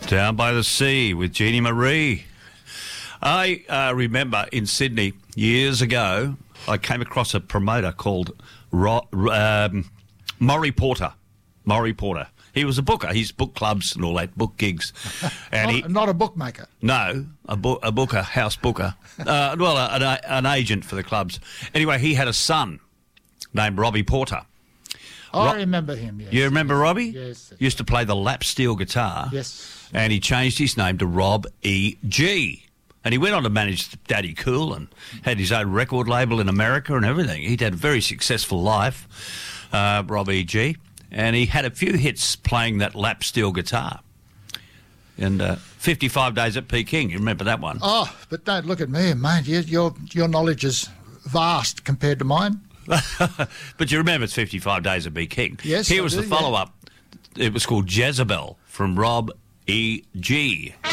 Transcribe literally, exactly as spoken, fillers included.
Down by the Sea with Jeannie Marie. I uh, remember in Sydney years ago, I came across a promoter called Ro- um, Maury Porter. Maury Porter. He was a booker. He's book clubs and all that, book gigs. And not, he, not a bookmaker. No, a, bo- a booker, house booker. Uh, well, a, an, an agent for the clubs. Anyway, he had a son named Robbie Porter. I Ro- remember him, yes. You remember yes, Robbie? Yes. Used to play the lap steel guitar. Yes. And he changed his name to Rob E G. And he went on to manage Daddy Cool and had his own record label in America and everything. He'd had a very successful life, uh, Rob E G. And he had a few hits playing that lap steel guitar. And uh, fifty-five Days at Peking, you remember that one? Oh, but don't look at me, mate. Your, your, your knowledge is vast compared to mine. But you remember it's fifty-five Days at Peking. Yes, Here I was do, the follow-up. Yeah. It was called Jezebel from Rob E G.